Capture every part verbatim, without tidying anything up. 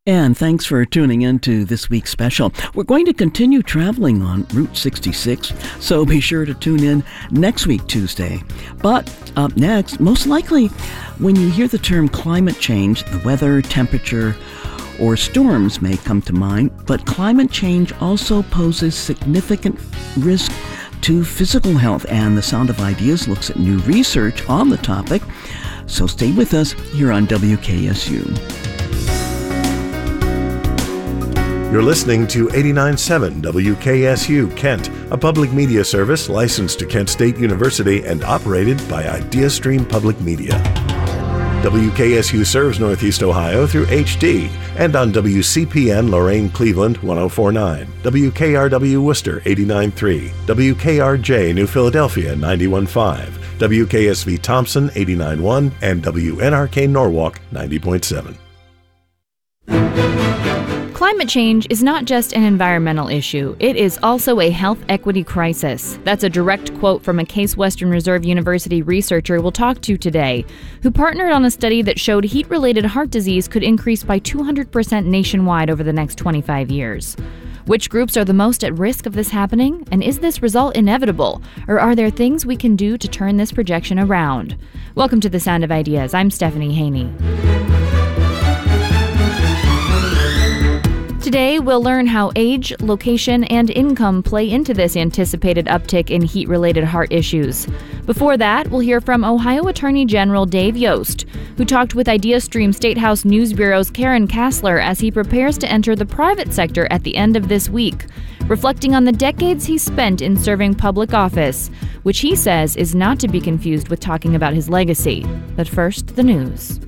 And thanks for tuning in to this week's special. We're going to continue traveling on Route sixty-six, so be sure to tune in next week, Tuesday. But up next, most likely, when you hear the term climate change, the weather, temperature, or storms may come to mind, but climate change also poses significant risk to physical health, and the Sound of Ideas looks at new research on the topic. So stay with us here on W K S U. You're listening to eighty-nine point seven W K S U Kent, a public media service licensed to Kent State University and operated by IdeaStream Public Media. W K S U serves Northeast Ohio through H D and on W C P N Lorain Cleveland one oh four point nine, W K R W Worcester eighty-nine point three, W K R J New Philadelphia ninety-one point five, W K S V Thompson eighty-nine point one, and W N R K Norwalk ninety point seven. Climate change is not just an environmental issue, it is also a health equity crisis. That's a direct quote from a Case Western Reserve University researcher we'll talk to today, who partnered on a study that showed heat-related heart disease could increase by two hundred percent nationwide over the next twenty-five years. Which groups are the most at risk of this happening? And is this result inevitable? Or are there things we can do to turn this projection around? Welcome to The Sound of Ideas. I'm Stephanie Haney. Today, we'll learn how age, location, and income play into this anticipated uptick in heat-related heart issues. Before that, we'll hear from Ohio Attorney General Dave Yost, who talked with IdeaStream State House News Bureau's Karen Kassler as he prepares to enter the private sector at the end of this week, reflecting on the decades he spent in serving public office, which he says is not to be confused with talking about his legacy. But first, the news.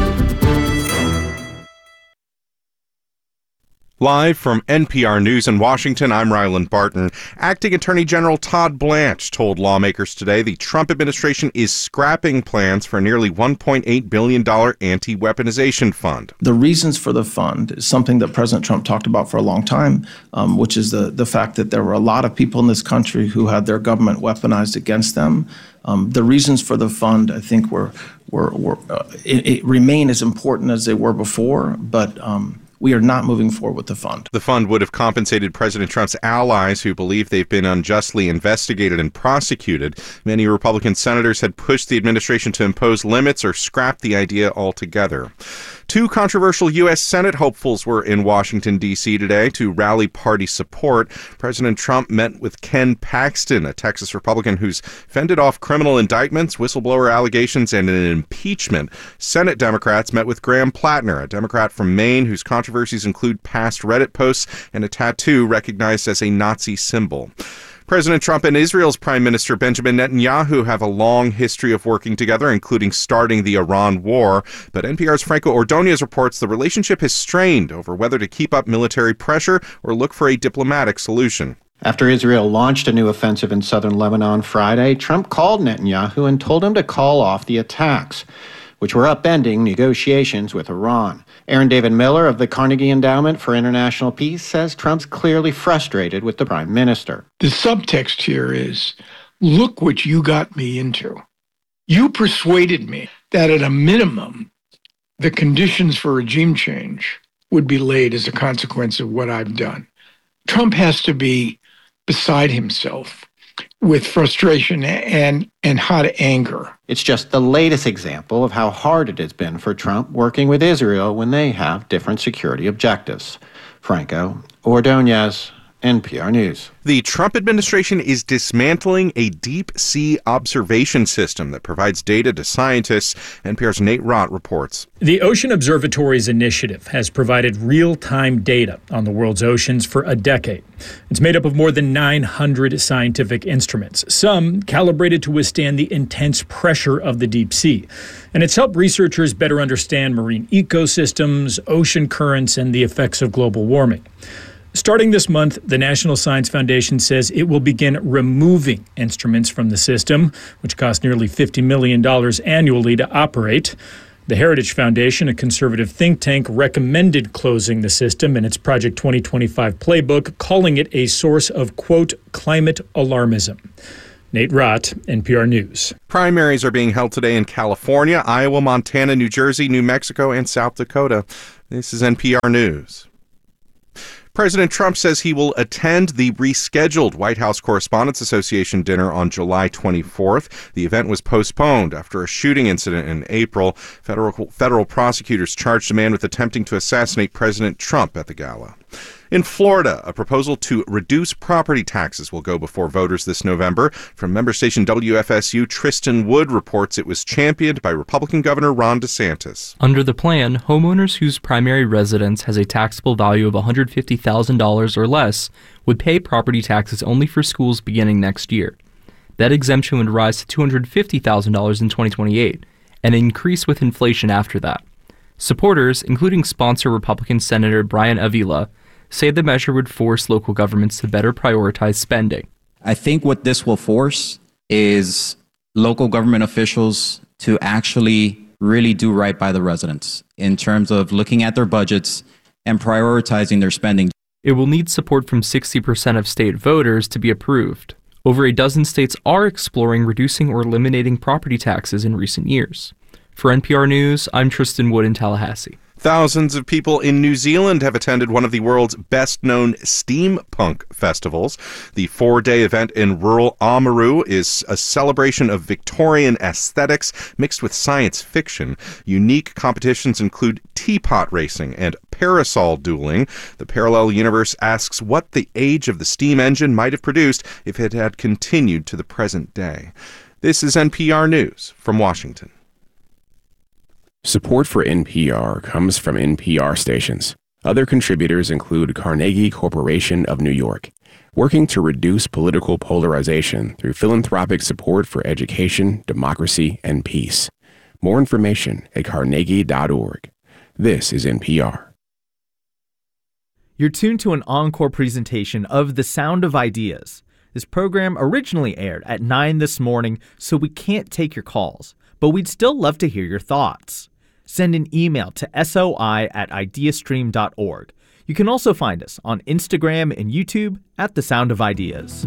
Live from N P R News in Washington, I'm Ryland Barton. Acting Attorney General Todd Blanche told lawmakers today the Trump administration is scrapping plans for a nearly one point eight billion dollars anti-weaponization fund. The reasons for the fund is something that President Trump talked about for a long time, um, which is the, the fact that there were a lot of people in this country who had their government weaponized against them. Um, the reasons for the fund, I think, were, were, were uh, it, it remain as important as they were before, but um, we are not moving forward with the fund. The fund would have compensated President Trump's allies who believe they've been unjustly investigated and prosecuted. Many Republican senators had pushed the administration to impose limits or scrap the idea altogether. Two controversial U S Senate hopefuls were in Washington, D C today to rally party support. President Trump met with Ken Paxton, a Texas Republican who's fended off criminal indictments, whistleblower allegations, and an impeachment. Senate Democrats met with Graham Plattner, a Democrat from Maine whose controversies include past Reddit posts and a tattoo recognized as a Nazi symbol. President Trump and Israel's Prime Minister Benjamin Netanyahu have a long history of working together, including starting the Iran war. But N P R's Franco Ordonez reports the relationship has strained over whether to keep up military pressure or look for a diplomatic solution. After Israel launched a new offensive in southern Lebanon Friday, Trump called Netanyahu and told him to call off the attacks, which were upending negotiations with Iran. Aaron David Miller of the Carnegie Endowment for International Peace says Trump's clearly frustrated with the prime minister. The subtext here is, look what you got me into. You persuaded me that at a minimum, the conditions for regime change would be laid as a consequence of what I've done. Trump has to be beside himself with frustration and, and hot anger. It's just the latest example of how hard it has been for Trump working with Israel when they have different security objectives. Franco Ordonez, N P R News. The Trump administration is dismantling a deep-sea observation system that provides data to scientists. N P R's Nate Rott reports. The Ocean Observatories Initiative has provided real-time data on the world's oceans for a decade. It's made up of more than nine hundred scientific instruments, some calibrated to withstand the intense pressure of the deep sea. And it's helped researchers better understand marine ecosystems, ocean currents, and the effects of global warming. Starting this month, the National Science Foundation says it will begin removing instruments from the system, which cost nearly fifty million dollars annually to operate. The Heritage Foundation, a conservative think tank, recommended closing the system in its Project twenty twenty-five playbook, calling it a source of, quote, climate alarmism. Nate Rott, N P R News. Primaries are being held today in California, Iowa, Montana, New Jersey, New Mexico, and South Dakota. This is N P R News. President Trump says he will attend the rescheduled White House Correspondents Association dinner on July twenty-fourth. The event was postponed after a shooting incident in April. Federal, federal prosecutors charged a man with attempting to assassinate President Trump at the gala. In Florida, a proposal to reduce property taxes will go before voters this November. From member station W F S U, Tristan Wood reports it was championed by Republican Governor Ron DeSantis. Under the plan, homeowners whose primary residence has a taxable value of one hundred fifty thousand dollars or less would pay property taxes only for schools beginning next year. That exemption would rise to two hundred fifty thousand dollars in twenty twenty-eight and increase with inflation after that. Supporters, including sponsor Republican Senator Brian Avila, say the measure would force local governments to better prioritize spending. I think what this will force is local government officials to actually really do right by the residents in terms of looking at their budgets and prioritizing their spending. It will need support from sixty percent of state voters to be approved. Over a dozen states are exploring reducing or eliminating property taxes in recent years. For N P R News, I'm Tristan Wood in Tallahassee. Thousands of people in New Zealand have attended one of the world's best-known steampunk festivals. The four-day event in rural Oamaru is a celebration of Victorian aesthetics mixed with science fiction. Unique competitions include teapot racing and parasol dueling. The parallel universe asks what the age of the steam engine might have produced if it had continued to the present day. This is N P R News from Washington. Support for N P R comes from N P R stations. Other contributors include Carnegie Corporation of New York, working to reduce political polarization through philanthropic support for education, democracy, and peace. More information at carnegie dot org. This is N P R. You're tuned to an encore presentation of The Sound of Ideas. This program originally aired at nine this morning, so we can't take your calls, but we'd still love to hear your thoughts. Send an email to soi at ideastream dot org. You can also find us on Instagram and YouTube at The Sound of Ideas.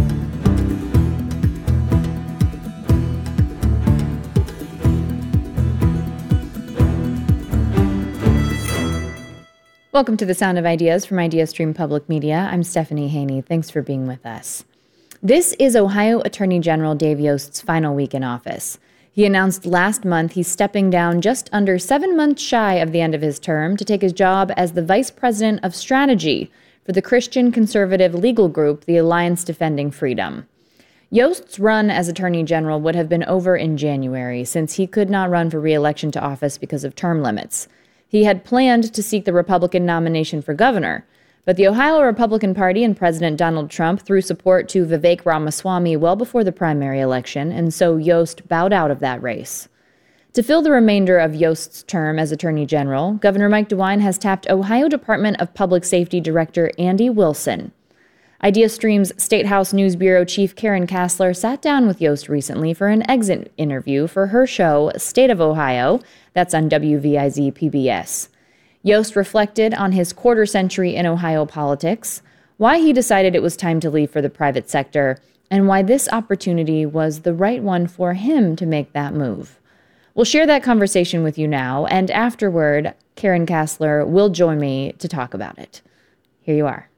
Welcome to The Sound of Ideas from IdeaStream Public Media. I'm Stephanie Haney. Thanks for being with us. This is Ohio Attorney General Dave Yost's final week in office. He announced last month he's stepping down just under seven months shy of the end of his term to take his job as the Vice President of Strategy for the Christian conservative legal group, the Alliance Defending Freedom. Yost's run as Attorney General would have been over in January, since he could not run for re-election to office because of term limits. He had planned to seek the Republican nomination for governor, but the Ohio Republican Party and President Donald Trump threw support to Vivek Ramaswamy well before the primary election, and so Yost bowed out of that race. To fill the remainder of Yost's term as Attorney General, Governor Mike DeWine has tapped Ohio Department of Public Safety Director Andy Wilson. IdeaStream's State House News Bureau Chief Karen Kassler sat down with Yost recently for an exit interview for her show State of Ohio, that's on W V I Z P B S. Yost reflected on his quarter century in Ohio politics, why he decided it was time to leave for the private sector, and why this opportunity was the right one for him to make that move. We'll share that conversation with you now, and afterward, Karen Kassler will join me to talk about it. Here you are.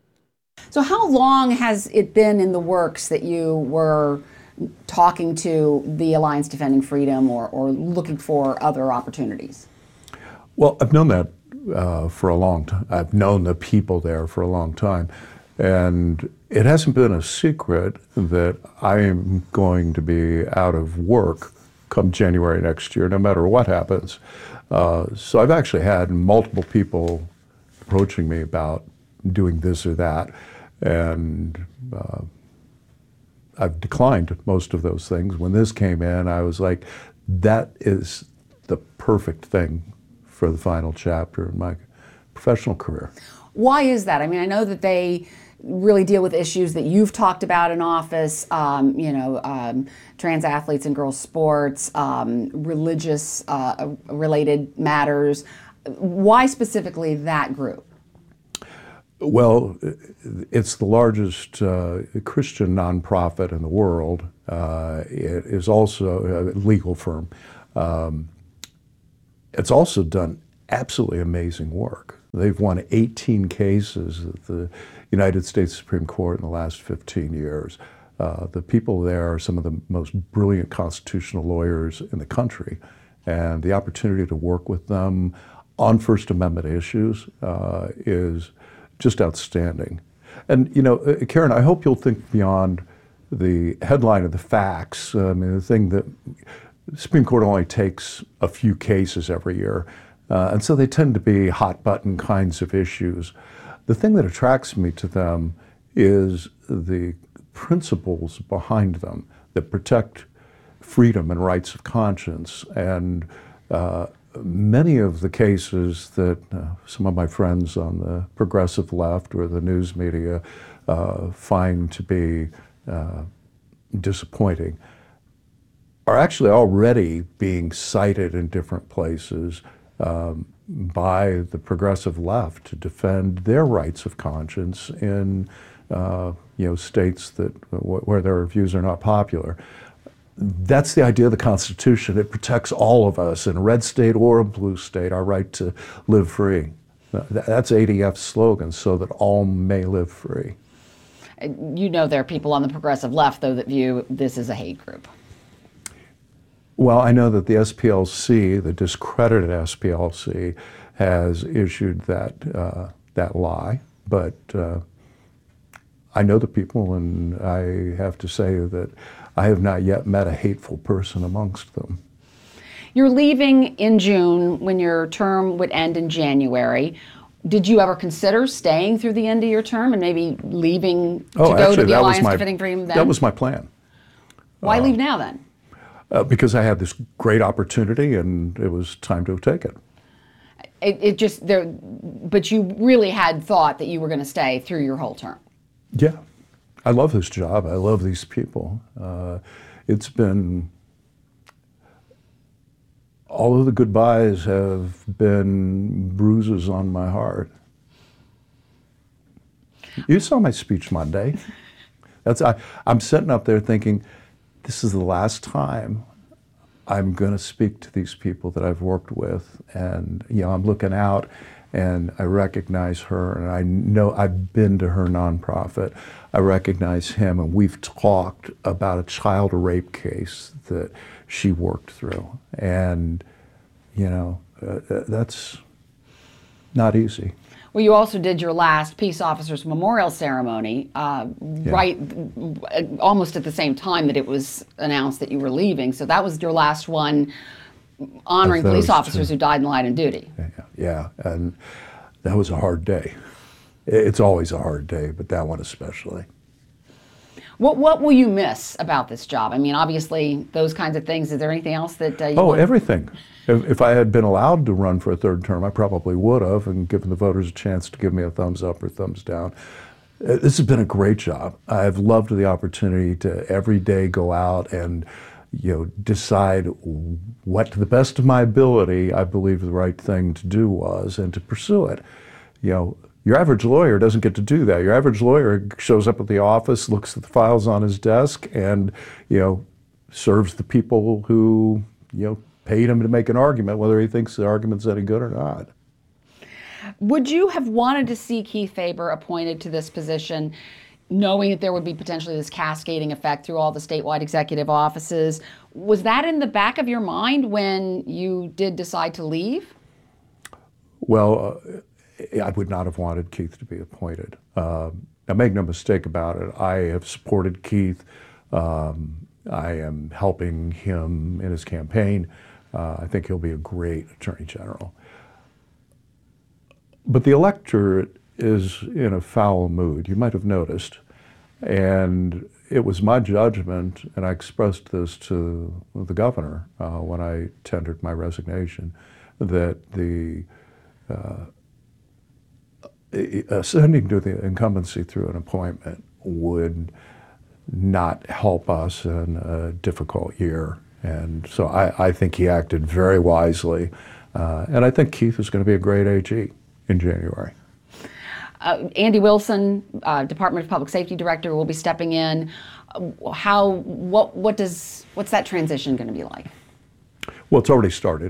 So how long has it been in the works that you were talking to the Alliance Defending Freedom or, or looking for other opportunities? Well, I've known that uh, for a long time. I've known the people there for a long time. And it hasn't been a secret that I am going to be out of work come January next year, no matter what happens. Uh, so I've actually had multiple people approaching me about doing this or that. And uh, I've declined most of those things. When this came in, I was like, that is the perfect thing for the final chapter in my professional career. Why is that? I mean, I know that they really deal with issues that you've talked about in office, um, you know, um, trans athletes and girls sports, um, religious uh, related matters. Why specifically that group? Well, it's the largest uh, Christian nonprofit in the world. Uh, it is also a legal firm. Um, it's also done absolutely amazing work. They've won eighteen cases at the United States Supreme Court in the last fifteen years. Uh, the people there are some of the most brilliant constitutional lawyers in the country, and the opportunity to work with them on First Amendment issues uh, is just outstanding. And, you know, uh, Karen, I hope you'll think beyond the headline of the facts. I mean, the thing that the Supreme Court only takes a few cases every year, uh, and so they tend to be hot-button kinds of issues. The thing that attracts me to them is the principles behind them that protect freedom and rights of conscience. And uh, many of the cases that uh, some of my friends on the progressive left or the news media uh, find to be uh, disappointing are actually already being cited in different places um, by the progressive left to defend their rights of conscience in uh, you know, states that where their views are not popular. That's the idea of the Constitution. It protects all of us in a red state or a blue state, our right to live free. That's A D F's slogan, so that all may live free. You know there are people on the progressive left, though, that view this as a hate group. Well, I know that the S P L C, the discredited S P L C, has issued that uh, that lie, but uh, I know the people, and I have to say that I have not yet met a hateful person amongst them. You're leaving in June when your term would end in January. Did you ever consider staying through the end of your term and maybe leaving to oh, go actually, to the that Alliance was my, Defending Freedom then? That was my plan. Why uh, leave now then? Uh, because I had this great opportunity and it was time to take it. It, it just, there, but you really had thought that you were going to stay through your whole term. Yeah. I love this job. I love these people. Uh, it's been, all of the goodbyes have been bruises on my heart. You saw my speech Monday. That's I, I'm sitting up there thinking, this is the last time I'm going to speak to these people that I've worked with. And, you know, I'm looking out and I recognize her, and I know I've been to her nonprofit. I recognize him, and we've talked about a child rape case that she worked through. And, you know, uh, that's not easy. Well, you also did your last Peace Officers Memorial Ceremony, uh, yeah. right, almost at the same time that it was announced that you were leaving. So that was your last one, honoring police officers two. who died in the line of duty. Yeah, yeah, and that was a hard day. It's always a hard day, but that one especially. What What will you miss about this job? I mean, obviously, those kinds of things. Is there anything else that uh, you Oh, want? everything. If, if I had been allowed to run for a third term, I probably would have, and given the voters a chance to give me a thumbs up or thumbs down. This has been a great job. I've loved the opportunity to every day go out and, you know, decide what, to the best of my ability, I believe the right thing to do was, and to pursue it. You know, your average lawyer doesn't get to do that. Your average lawyer shows up at the office, looks at the files on his desk, and, you know, serves the people who, you know, paid him to make an argument, whether he thinks the argument's any good or not. Would you have wanted to see Keith Faber appointed to this position, knowing that there would be potentially this cascading effect through all the statewide executive offices? Was that in the back of your mind when you did decide to leave? Well, uh, I would not have wanted Keith to be appointed. Uh, now, make no mistake about it, I have supported Keith. Um, I am helping him in his campaign. Uh, I think he'll be a great Attorney General. But the electorate is in a foul mood, you might have noticed. And it was my judgment, and I expressed this to the governor uh, when I tendered my resignation, that the uh, ascending to the incumbency through an appointment would not help us in a difficult year. And so I, I think he acted very wisely. Uh, and I think Keith is going to be a great A G in January. Uh, Andy Wilson, uh, Department of Public Safety Director, will be stepping in. How, what, what does, what's that transition going to be like? Well, it's already started.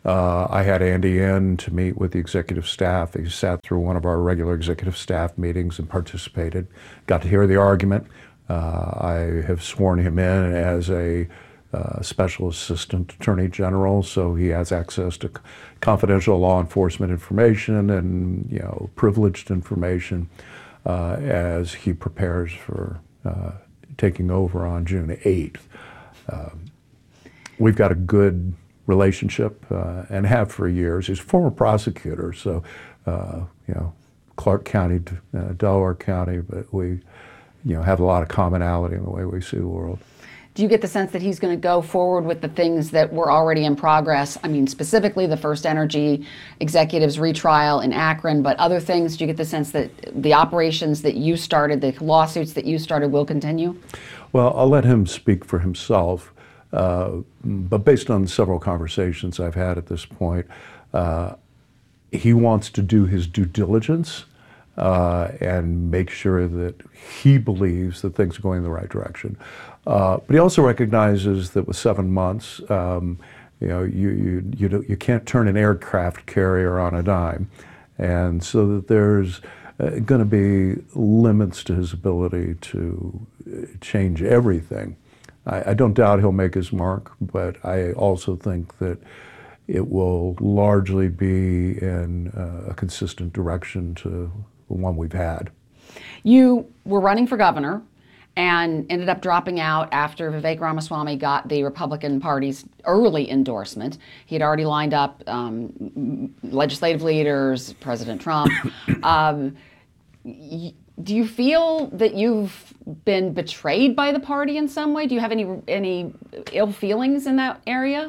Uh, I had Andy in to meet with the executive staff. He sat through one of our regular executive staff meetings and participated, got to hear the argument. Uh, I have sworn him in as a uh, Special Assistant Attorney General, so he has access to confidential law enforcement information and, you know, privileged information uh, as he prepares for uh, taking over on June eighth. Um, we've got a good relationship uh, and have for years. He's a former prosecutor, so, uh, you know, Clark County, uh, Delaware County, but we, you know, have a lot of commonality in the way we see the world. Do you get the sense that he's going to go forward with the things that were already in progress? I mean, specifically the First Energy executives retrial in Akron, but other things, do you get the sense that the operations that you started, the lawsuits that you started will continue? Well, I'll let him speak for himself, uh, but based on several conversations I've had at this point, uh, he wants to do his due diligence uh, and make sure that he believes that things are going in the right direction. Uh, but he also recognizes that with seven months, um, you know, you you you, don't, you can't turn an aircraft carrier on a dime, and so that there's uh, going to be limits to his ability to change everything. I, I don't doubt he'll make his mark, but I also think that it will largely be in uh, a consistent direction to the one we've had. You were running for governor and ended up dropping out after Vivek Ramaswamy got the Republican Party's early endorsement. He had already lined up um, legislative leaders, President Trump. um, y- do you feel that you've been betrayed by the party in some way? Do you have any any ill feelings in that area?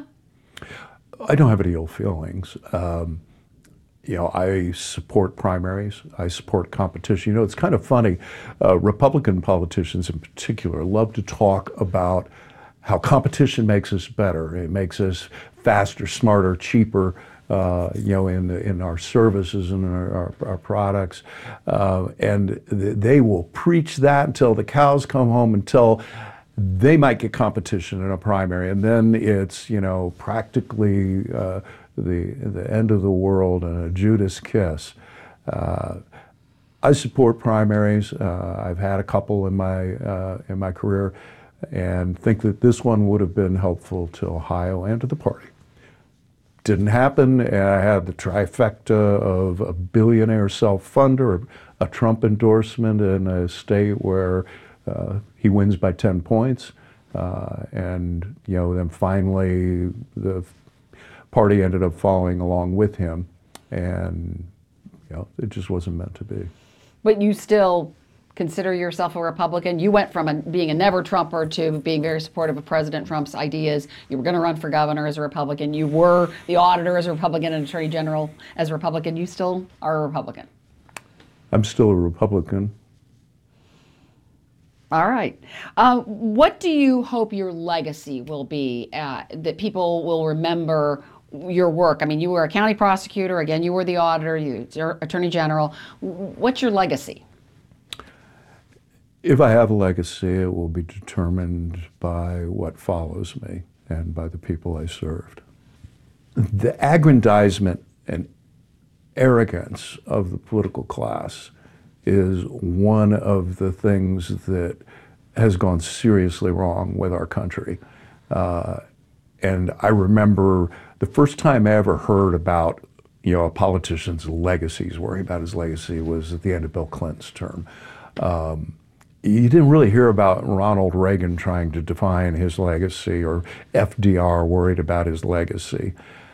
I don't have any ill feelings. Um, You know, I support primaries. I support competition. You know, it's kind of funny. Uh, Republican politicians in particular love to talk about how competition makes us better. It makes us faster, smarter, cheaper, uh, you know, in in our services and our, our, our products. Uh, and th- they will preach that until the cows come home, until they might get competition in a primary. And then it's, you know, practically uh, the the end of the world and a Judas kiss. Uh, I support primaries. Uh, I've had a couple in my uh, in my career, and think that this one would have been helpful to Ohio and to the party. Didn't happen. And I had the trifecta of a billionaire self-funder, a Trump endorsement in a state where uh, he wins by ten points, uh, and you know, then finally the party ended up following along with him, and you know, it just wasn't meant to be. But you still consider yourself a Republican. You went from a, being a never-Trumper to being very supportive of President Trump's ideas. You were going to run for governor as a Republican. You were the auditor as a Republican and Attorney General as a Republican. You still are a Republican. I'm still a Republican. All right. Uh, what do you hope your legacy will be, uh, that people will remember your work? I mean, you were a county prosecutor. Again, you were the auditor, you were Attorney General. What's your legacy? If I have a legacy, it will be determined by what follows me and by the people I served. The aggrandizement and arrogance of the political class is one of the things that has gone seriously wrong with our country. Uh, and I remember the first time I ever heard about, you know, a politician's legacies, worrying about his legacy, was at the end of Bill Clinton's term. Um, you didn't really hear about Ronald Reagan trying to define his legacy, or F D R worried about his legacy.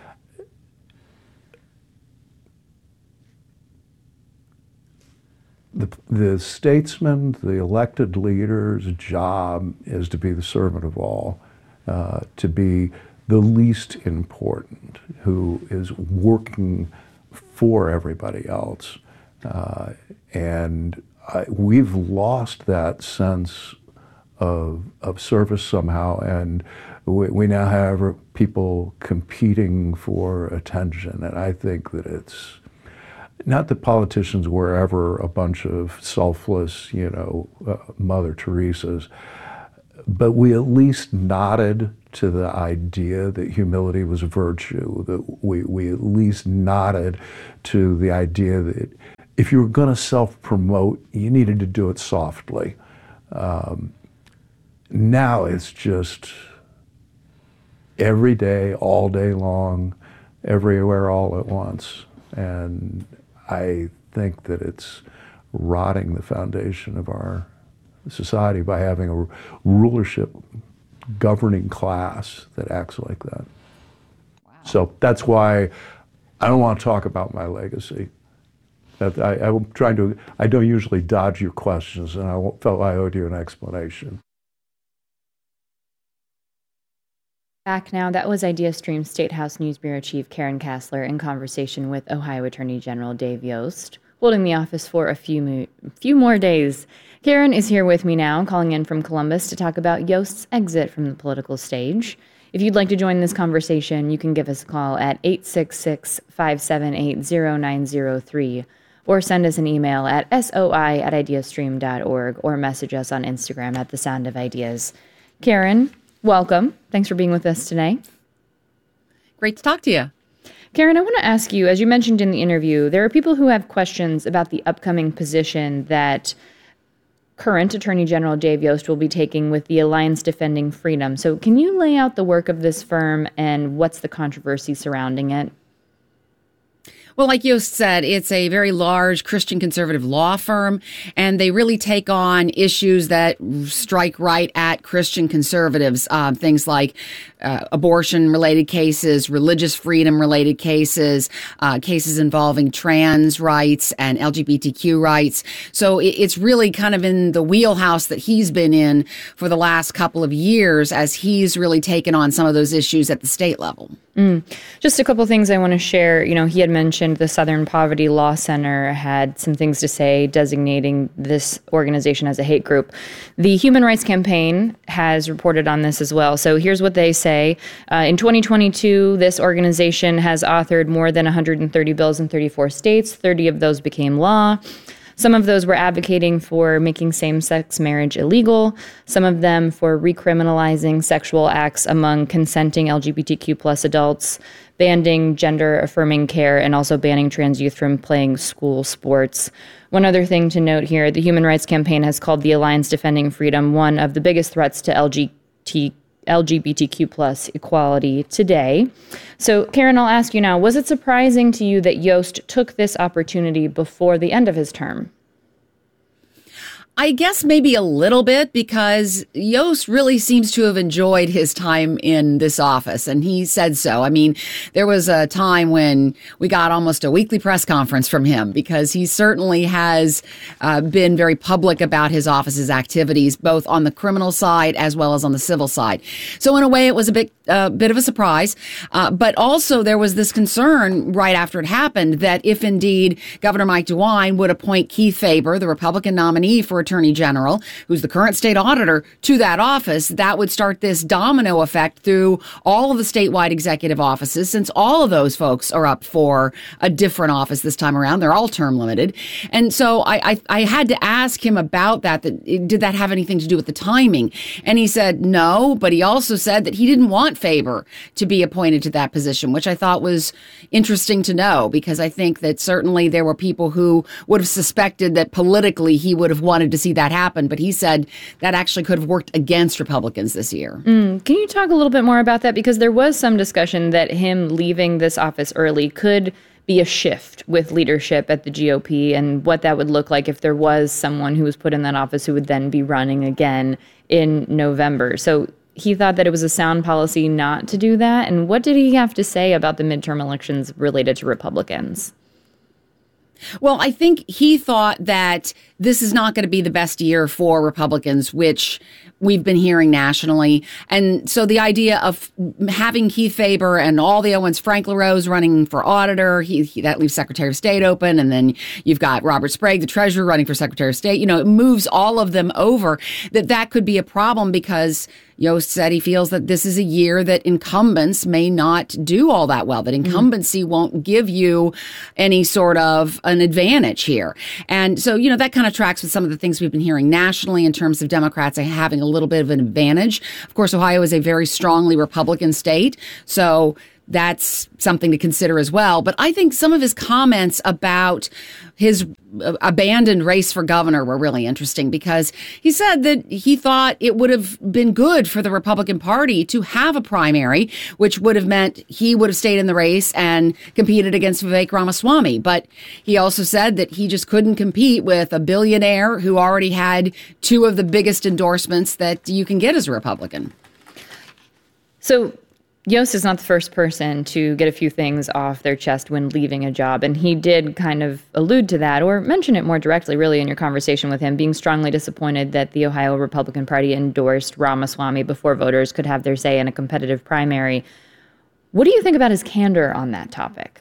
The, the statesman, the elected leader's job is to be the servant of all, uh, to be the least important, who is working for everybody else. Uh, and I, we've lost that sense of, of service somehow, and we, we now have people competing for attention, and I think that it's not that politicians were ever a bunch of selfless, you know, uh, Mother Teresas, but we at least nodded to the idea that humility was a virtue, that we, we at least nodded to the idea that if you were going to self-promote, you needed to do it softly. Um, now it's just every day, all day long, everywhere, all at once. And I think that it's rotting the foundation of our society by having a rulership governing class that acts like that. Wow. So that's why I don't want to talk about my legacy. That I, I'm trying to, I don't usually dodge your questions, and I felt I owed you an explanation. Back now, that was IdeaStream State House News Bureau Chief Karen Kassler in conversation with Ohio Attorney General Dave Yost, holding the office for a few, mo- few more days. Karen is here with me now, calling in from Columbus to talk about Yost's exit from the political stage. If you'd like to join this conversation, you can give us a call at eight six six, five seven eight, zero nine zero three or send us an email at soi at ideastream dot org or message us on Instagram at The Sound of Ideas. Karen, welcome. Thanks for being with us today. Great to talk to you. Karen, I want to ask you, as you mentioned in the interview, there are people who have questions about the upcoming position that current Attorney General Dave Yost will be taking with the Alliance Defending Freedom. So can you lay out the work of this firm and what's the controversy surrounding it? Well, like Yost said, it's a very large Christian conservative law firm, and they really take on issues that strike right at Christian conservatives, uh, things like uh, abortion-related cases, religious freedom-related cases, uh, cases involving trans rights and L G B T Q rights. So it, it's really kind of in the wheelhouse that he's been in for the last couple of years as he's really taken on some of those issues at the state level. Mm. Just a couple things I want to share. You know, he had mentioned the Southern Poverty Law Center had some things to say designating this organization as a hate group. The Human Rights Campaign has reported on this as well. So here's what they say. Uh, in twenty twenty-two, this organization has authored more than one hundred thirty bills in thirty-four states. thirty of those became law. Some of those were advocating for making same-sex marriage illegal, some of them for recriminalizing sexual acts among consenting L G B T Q plus adults, banning gender-affirming care, and also banning trans youth from playing school sports. One other thing to note here, the Human Rights Campaign has called the Alliance Defending Freedom one of the biggest threats to L G B T Q plus equality today. So, Karen, I'll ask you now, was it surprising to you that Yost took this opportunity before the end of his term? I guess maybe a little bit, because Yost really seems to have enjoyed his time in this office, and he said so. I mean, there was a time when we got almost a weekly press conference from him, because he certainly has uh, been very public about his office's activities, both on the criminal side as well as on the civil side. So in a way, it was a bit, uh, bit of a surprise. Uh, but also there was this concern right after it happened that if indeed Governor Mike DeWine would appoint Keith Faber, the Republican nominee for Attorney General, who's the current state auditor, to that office, that would start this domino effect through all of the statewide executive offices, since all of those folks are up for a different office this time around. They're all term limited. And so I, I, I had to ask him about that, that. Did that have anything to do with the timing? And he said no, but he also said that he didn't want Faber to be appointed to that position, which I thought was interesting to know, because I think that certainly there were people who would have suspected that politically he would have wanted to see that happen, but he said that actually could have worked against Republicans this year. Mm. Can you talk a little bit more about that? Because there was some discussion that him leaving this office early could be a shift with leadership at the G O P, and what that would look like if there was someone who was put in that office who would then be running again in November. So he thought that it was a sound policy not to do that. And what did he have to say about the midterm elections related to Republicans? Well, I think he thought that this is not going to be the best year for Republicans, which we've been hearing nationally. And so the idea of having Keith Faber and all the Owens, Frank LaRose running for auditor, he, he, that leaves Secretary of State open. And then you've got Robert Sprague, the treasurer, running for Secretary of State. You know, it moves all of them over. That that could be a problem, because Yost said he feels that this is a year that incumbents may not do all that well, that incumbency mm. won't give you any sort of an advantage here. And so, you know, that kind of tracks with some of the things we've been hearing nationally in terms of Democrats having a little bit of an advantage. Of course, Ohio is a very strongly Republican state, so that's something to consider as well. But I think some of his comments about his abandoned race for governor were really interesting, because he said that he thought it would have been good for the Republican Party to have a primary, which would have meant he would have stayed in the race and competed against Vivek Ramaswamy. But he also said that he just couldn't compete with a billionaire who already had two of the biggest endorsements that you can get as a Republican. So Yost is not the first person to get a few things off their chest when leaving a job, and he did kind of allude to that, or mention it more directly, really, in your conversation with him, being strongly disappointed that the Ohio Republican Party endorsed Ramaswamy before voters could have their say in a competitive primary. What do you think about his candor on that topic?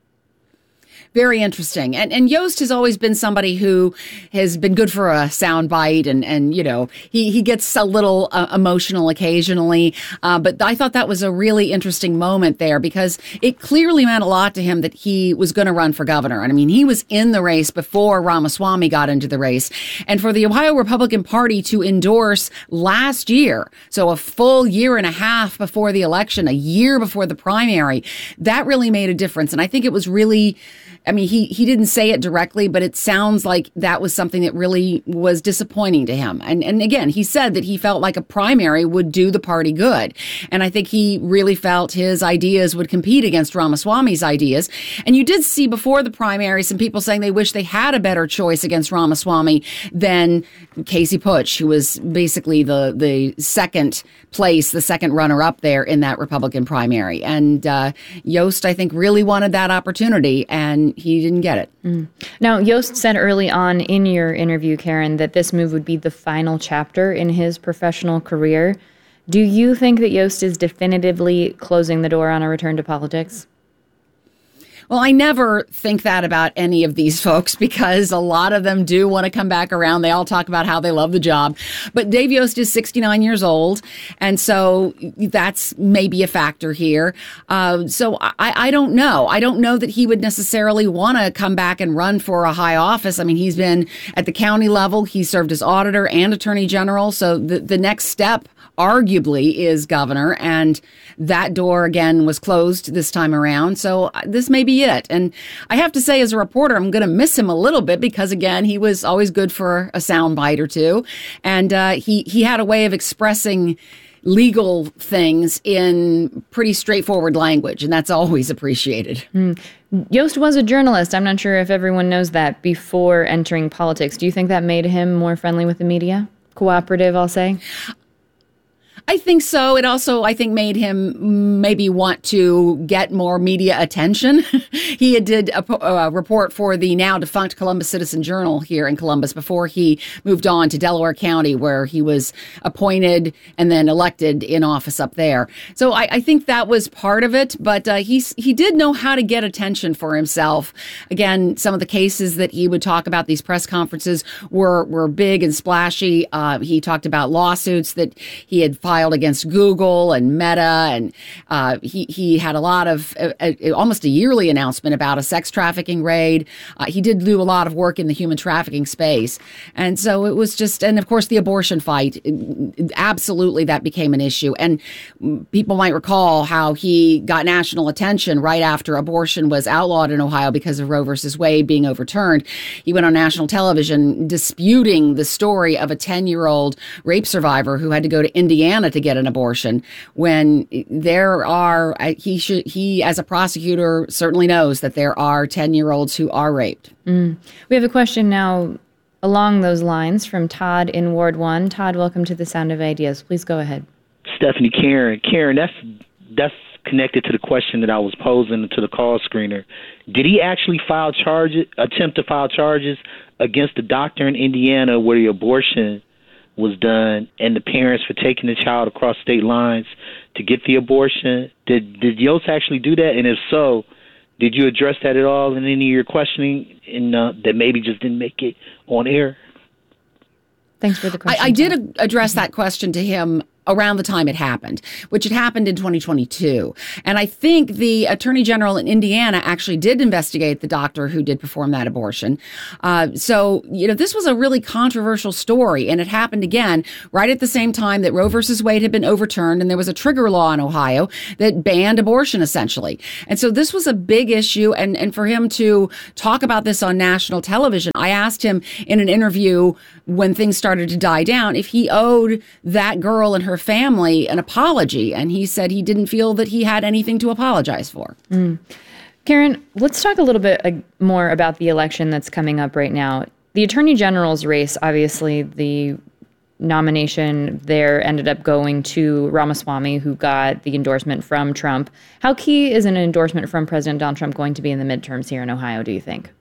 Very interesting. And and Yost has always been somebody who has been good for a soundbite, and, and you know, he, he gets a little uh, emotional occasionally. Uh, but I thought that was a really interesting moment there, because it clearly meant a lot to him that he was going to run for governor. And I mean, he was in the race before Ramaswamy got into the race. And for the Ohio Republican Party to endorse last year, so a full year and a half before the election, a year before the primary, that really made a difference. And I think it was really, I mean, he, he didn't say it directly, but it sounds like that was something that really was disappointing to him. And, and again, he said that he felt like a primary would do the party good. And I think he really felt his ideas would compete against Ramaswamy's ideas. And you did see before the primary some people saying they wish they had a better choice against Ramaswamy than Casey Putsch, who was basically the, the second place, the second runner-up there in that Republican primary. And uh, Yost, I think, really wanted that opportunity, and he didn't get it. Mm. Now, Yost said early on in your interview, Karen, that this move would be the final chapter in his professional career. Do you think that Yost is definitively closing the door on a return to politics? Well, I never think that about any of these folks, because a lot of them do want to come back around. They all talk about how they love the job. But Dave Yost is sixty-nine years old, and so that's maybe a factor here. Uh, so I, I don't know. I don't know that he would necessarily want to come back and run for a high office. I mean, he's been at the county level. He served as auditor and attorney general. So the, the next step, arguably, is governor, and that door again was closed this time around. So this may be it. And I have to say, as a reporter, I'm going to miss him a little bit, because again, he was always good for a soundbite or two, and uh, he he had a way of expressing legal things in pretty straightforward language, and that's always appreciated. Mm. Yost was a journalist. I'm not sure if everyone knows that before entering politics. Do you think that made him more friendly with the media? Cooperative, I'll say? I think so. It also, I think, made him maybe want to get more media attention. He had did a, a report for the now defunct Columbus Citizen Journal here in Columbus before he moved on to Delaware County, where he was appointed and then elected in office up there. So I, I think that was part of it. But uh, he he did know how to get attention for himself. Again, some of the cases that he would talk about, these press conferences, were were big and splashy. Uh, he talked about lawsuits that he had filed against Google and Meta, and uh, he he had a lot of uh, uh, almost a yearly announcement about a sex trafficking raid. Uh, he did do a lot of work in the human trafficking space, and so it was just, and of course the abortion fight, absolutely that became an issue. And people might recall how he got national attention right after abortion was outlawed in Ohio because of Roe versus Wade being overturned. He went on national television disputing the story of a ten-year-old rape survivor who had to go to Indiana to get an abortion, when there are, he should, he as a prosecutor certainly knows that there are ten-year-olds who are raped. Mm. We have a question now along those lines from Todd in Ward one. Todd, welcome to The Sound of Ideas. Please go ahead. Stephanie, Karen, Karen, that's that's connected to the question that I was posing to the call screener. Did he actually file charges, attempt to file charges against the doctor in Indiana where the abortion was done, and the parents for taking the child across state lines to get the abortion? Did did Yost actually do that? And if so, did you address that at all in any of your questioning, in, uh, that maybe just didn't make it on air? Thanks for the question. I, I did address that question to him around the time it happened, which had happened in twenty twenty-two. And I think the Attorney General in Indiana actually did investigate the doctor who did perform that abortion. Uh, so, you know, this was a really controversial story, and it happened again right at the same time that Roe versus Wade had been overturned, and there was a trigger law in Ohio that banned abortion, essentially. And so this was a big issue, and, and for him to talk about this on national television, I asked him in an interview when things started to die down if he owed that girl and her family an apology, and he said he didn't feel that he had anything to apologize for. Mm. Karen, let's talk a little bit uh, more about the election that's coming up right now. The Attorney General's race, obviously, the nomination there ended up going to Ramaswamy, who got the endorsement from Trump. How key is an endorsement from President Donald Trump going to be in the midterms here in Ohio, do you think?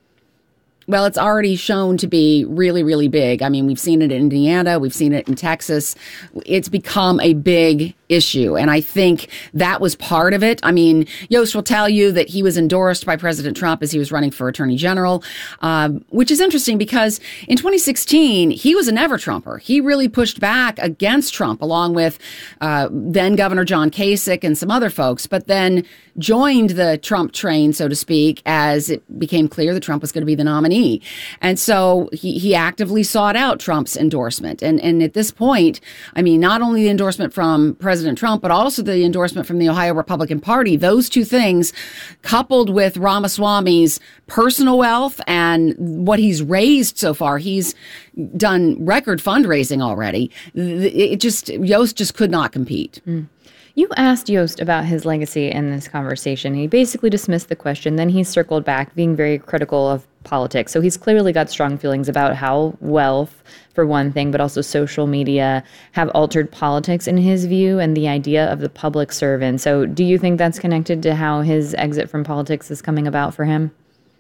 Well, it's already shown to be really, really big. I mean, we've seen it in Indiana. We've seen it in Texas. It's become a big issue. And I think that was part of it. I mean, Yost will tell you that he was endorsed by President Trump as he was running for Attorney General, um, which is interesting because in twenty sixteen, he was a never-Trumper. He really pushed back against Trump, along with uh, then Governor John Kasich and some other folks, but then joined the Trump train, so to speak, as it became clear that Trump was going to be the nominee. And so he, he actively sought out Trump's endorsement. And, and at this point, I mean, not only the endorsement from President Trump, but also the endorsement from the Ohio Republican Party, those two things, coupled with Ramaswamy's personal wealth and what he's raised so far, he's done record fundraising already. It just, Yost just could not compete. Mm. You asked Yost about his legacy in this conversation. He basically dismissed the question. Then he circled back, being very critical of politics. So he's clearly got strong feelings about how wealth, for one thing, but also social media have altered politics in his view and the idea of the public servant. So do you think that's connected to how his exit from politics is coming about for him?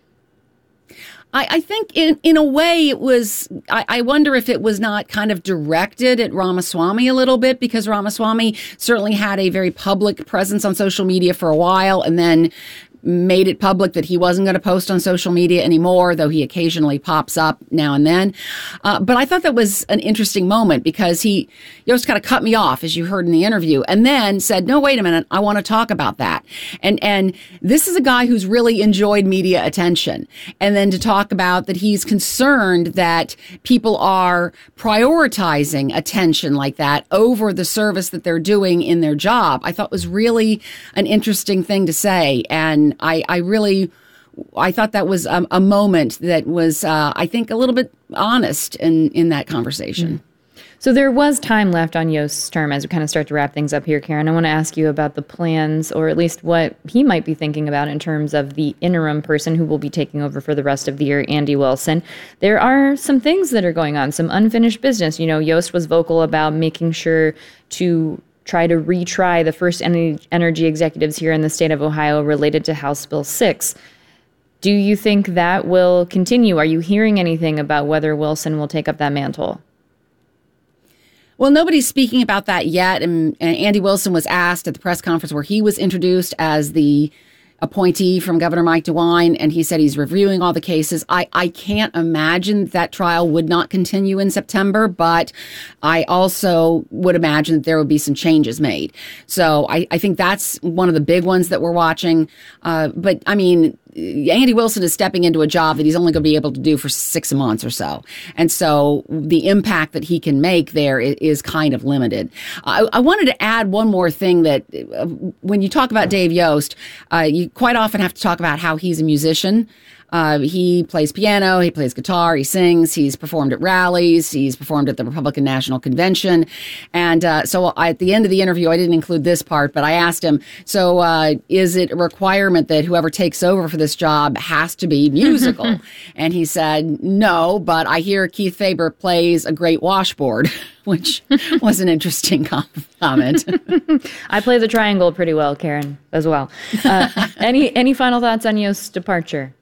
I, I think in, in a way it was, I, I wonder if it was not kind of directed at Ramaswamy a little bit, because Ramaswamy certainly had a very public presence on social media for a while and then made it public that he wasn't going to post on social media anymore, though he occasionally pops up now and then. Uh, but I thought that was an interesting moment because he, Yost kind of cut me off, as you heard in the interview, and then said, no, wait a minute, I want to talk about that. And, and this is a guy who's really enjoyed media attention. And then to talk about that he's concerned that people are prioritizing attention like that over the service that they're doing in their job, I thought was really an interesting thing to say. And I, I really, I thought that was a, a moment that was, uh, I think, a little bit honest in, in that conversation. Mm. So there was time left on Yost's term as we kind of start to wrap things up here, Karen. I want to ask you about the plans, or at least what he might be thinking about in terms of the interim person who will be taking over for the rest of the year, Andy Wilson. There are some things that are going on, some unfinished business. You know, Yost was vocal about making sure to try to retry the first energy executives here in the state of Ohio related to House Bill six. Do you think that will continue? Are you hearing anything about whether Wilson will take up that mantle? Well, nobody's speaking about that yet. And, and Andy Wilson was asked at the press conference where he was introduced as the appointee from Governor Mike DeWine, and he said he's reviewing all the cases. I, I can't imagine that trial would not continue in September, but I also would imagine that there would be some changes made. So I, I think that's one of the big ones that we're watching. Uh, but I mean, Andy Wilson is stepping into a job that he's only going to be able to do for six months or so. And so the impact that he can make there is, is kind of limited. I, I wanted to add one more thing that uh, when you talk about Dave Yost, uh, you quite often have to talk about how he's a musician. Uh, he plays piano, he plays guitar, he sings, he's performed at rallies, he's performed at the Republican National Convention. And uh, so I, at the end of the interview, I didn't include this part, but I asked him, so uh, is it a requirement that whoever takes over for this job has to be musical? And he said, no, but I hear Keith Faber plays a great washboard, which was an interesting comment. I play the triangle pretty well, Karen, as well. Uh, any any final thoughts on Yost's departure?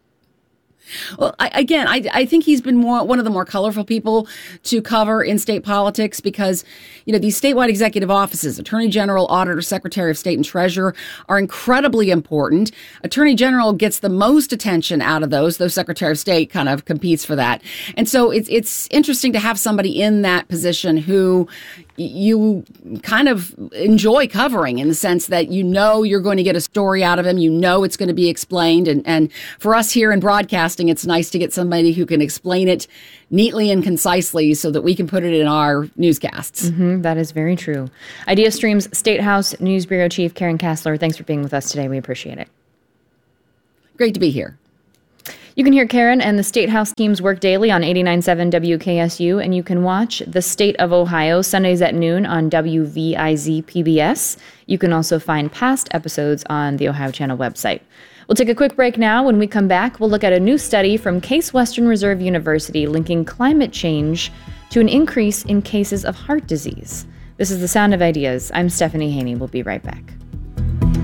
Well, I, again, I, I think he's been more one of the more colorful people to cover in state politics because, you know, these statewide executive offices, Attorney General, Auditor, Secretary of State, and Treasurer, are incredibly important. Attorney General gets the most attention out of those, though Secretary of State kind of competes for that. And so it's it's interesting to have somebody in that position who you kind of enjoy covering, in the sense that you know you're going to get a story out of him, you know it's going to be explained. And, and for us here in broadcasting, it's nice to get somebody who can explain it neatly and concisely so that we can put it in our newscasts. Mm-hmm, that is very true. IdeaStream's State House News Bureau Chief Karen Kassler, thanks for being with us today. We appreciate it. Great to be here. You can hear Karen and the State House teams work daily on eighty-nine point seven W K S U, and you can watch The State of Ohio Sundays at noon on W V I Z P B S. You can also find past episodes on the Ohio Channel website. We'll take a quick break now. When we come back, we'll look at a new study from Case Western Reserve University linking climate change to an increase in cases of heart disease. This is The Sound of Ideas. I'm Stephanie Haney. We'll be right back.